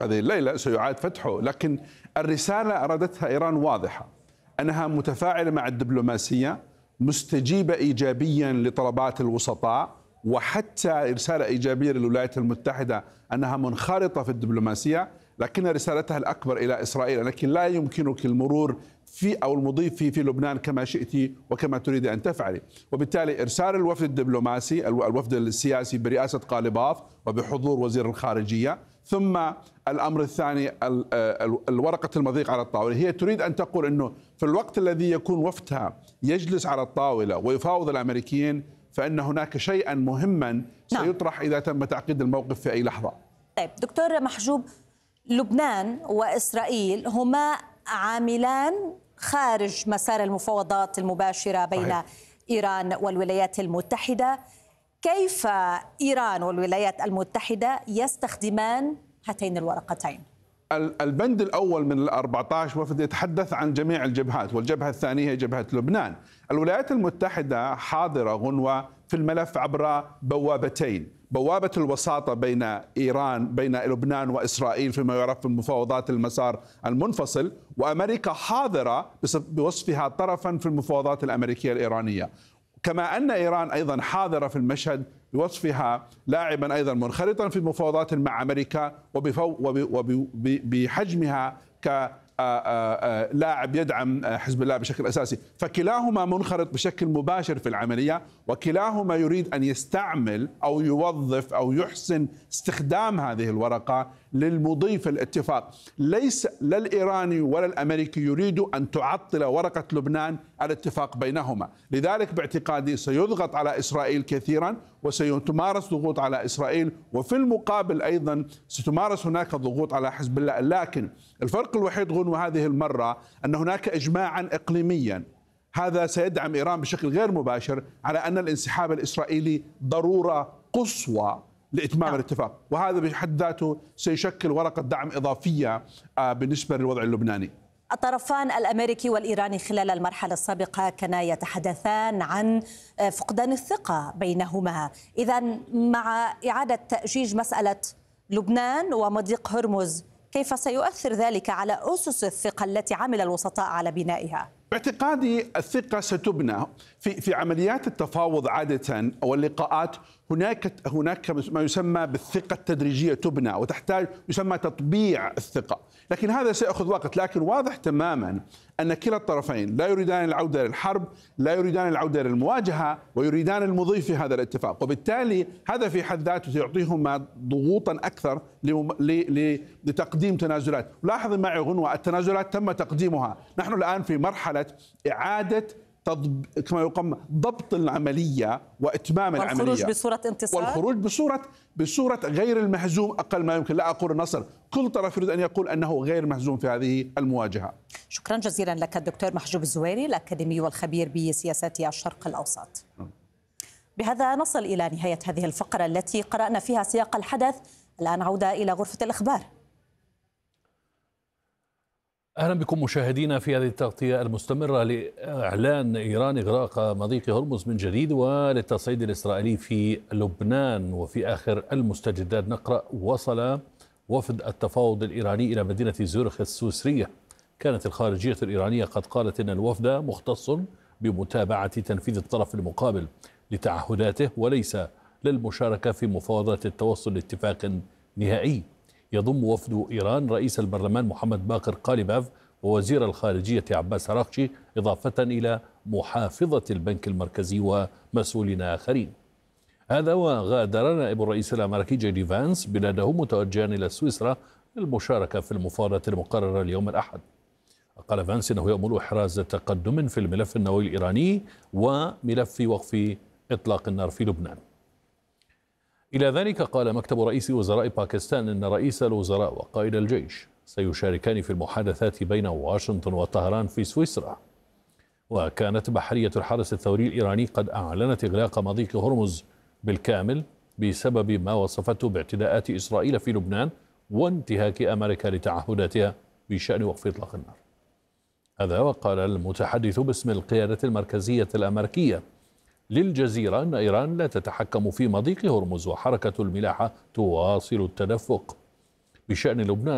هذه الليلة سيعاد فتحه، لكن الرسالة أرادتها إيران واضحة، أنها متفاعلة مع الدبلوماسية، مستجيبة إيجابيا لطلبات الوسطاء، وحتى رسالة إيجابية للولايات المتحدة أنها منخرطة في الدبلوماسية، لكن رسالتها الأكبر إلى إسرائيل، لكن لا يمكنك المرور في أو المضي في لبنان كما شئت وكما تريد أن تفعلي. وبالتالي إرسال الوفد الدبلوماسي، الوفد السياسي برئاسة قالباف وبحضور وزير الخارجية، ثم الأمر الثاني الورقة المضيق على الطاولة. هي تريد أن تقول أنه في الوقت الذي يكون وفدها يجلس على الطاولة ويفاوض الأمريكيين، فإن هناك شيئا مهما سيطرح إذا تم تعقيد الموقف في أي لحظة. طيب دكتور محجوب، لبنان وإسرائيل هما عاملان خارج مسار المفاوضات المباشرة بين صحيح. إيران والولايات المتحدة. كيف إيران والولايات المتحدة يستخدمان هاتين الورقتين؟ البند الأول من 14 وفد يتحدث عن جميع الجبهات، والجبهة الثانية هي جبهة لبنان. الولايات المتحدة حاضرة غنوة في الملف عبر بوابتين: بوابة الوساطة بين إيران، بين لبنان وإسرائيل فيما يعرف بالمفاوضات المسار المنفصل، وأمريكا حاضرة بوصفها طرفا في المفاوضات الأمريكية الإيرانية، كما أن إيران أيضا حاضرة في المشهد بوصفها لاعبا أيضا منخرطا في مفاوضات مع أمريكا وبحجمها كلاعب يدعم حزب الله بشكل أساسي. فكلاهما منخرط بشكل مباشر في العملية، وكلاهما يريد أن يستعمل أو يوظف أو يحسن استخدام هذه الورقة للمضي في الاتفاق. ليس لا الإيراني ولا الأمريكي يريد أن تعطل ورقة لبنان الاتفاق بينهما. لذلك باعتقادي سيضغط على إسرائيل كثيرا، وسيتمارس ضغوط على إسرائيل، وفي المقابل أيضا ستمارس هناك ضغوط على حزب الله. لكن الفرق الوحيد غنوة هذه المرة أن هناك إجماعا إقليميا، هذا سيدعم إيران بشكل غير مباشر على أن الانسحاب الإسرائيلي ضرورة قصوى لإتمام الاتفاق، وهذا بحد ذاته سيشكل ورقة دعم إضافية بالنسبة للوضع اللبناني. الطرفان الأمريكي والإيراني خلال المرحلة السابقة كانا يتحدثان عن فقدان الثقة بينهما. إذن مع إعادة تأجيج مسألة لبنان ومضيق هرمز، كيف سيؤثر ذلك على أسس الثقة التي عمل الوسطاء على بنائها؟ باعتقادي الثقة ستبنى في عمليات التفاوض عادة أو اللقاءات. هناك ما يسمى بالثقة التدريجية تبنى، وتحتاج يسمى تطبيع الثقة، لكن هذا سيأخذ وقت. لكن واضح تماما أن كلا الطرفين لا يريدان العودة للحرب، لا يريدان العودة للمواجهة، ويريدان المضي في هذا الاتفاق، وبالتالي هذا في حد ذاته سيعطيهما ضغوطا أكثر لتقديم تنازلات. لاحظ معي غنوة، التنازلات تم تقديمها، نحن الآن في مرحلة إعادة كما يقام ضبط العملية وإتمام العملية، والخروج بصورة انتصار، والخروج بصورة غير المهزوم أقل ما يمكن. لا أقول النصر، كل طرف يريد أن يقول أنه غير مهزوم في هذه المواجهة. شكرا جزيلا لك الدكتور محجوب الزويري، الأكاديمي والخبير بسياسات الشرق الأوسط. بهذا نصل إلى نهاية هذه الفقرة التي قرأنا فيها سياق الحدث. الآن عودة إلى غرفة الإخبار. أهلا بكم مشاهدينا في هذه التغطية المستمرة لإعلان إيران إغلاق مضيق هرمز من جديد وللتصعيد الإسرائيلي في لبنان. وفي آخر المستجدات نقرأ: وصل وفد التفاوض الإيراني إلى مدينة زيورخ السويسرية. كانت الخارجية الإيرانية قد قالت إن الوفد مختص بمتابعة تنفيذ الطرف المقابل لتعهداته وليس للمشاركة في مفاوضات التوصل لاتفاق نهائي. يضم وفد إيران رئيس البرلمان محمد باقر قالباف ووزير الخارجية عباس عراقچي، إضافة إلى محافظة البنك المركزي ومسؤولين آخرين. هذا وغادر نائب الرئيس الأمريكي جي دي فانس بلاده متوجها إلى سويسرا للمشاركة في المفاوضات المقررة اليوم الأحد. قال فانس إنه يأمل إحراز تقدم في الملف النووي الإيراني وملف وقف إطلاق النار في لبنان. إلى ذلك قال مكتب رئيس وزراء باكستان إن رئيس الوزراء وقائد الجيش سيشاركان في المحادثات بين واشنطن وطهران في سويسرا. وكانت بحرية الحرس الثوري الإيراني قد أعلنت إغلاق مضيق هرمز بالكامل بسبب ما وصفته باعتداءات إسرائيل في لبنان وانتهاك أمريكا لتعهداتها بشأن وقف إطلاق النار. هذا وقال المتحدث باسم القيادة المركزية الأمريكية للجزيرة أن إيران لا تتحكم في مضيق هرمز، وحركة الملاحة تواصل التدفق بشأن لبنان.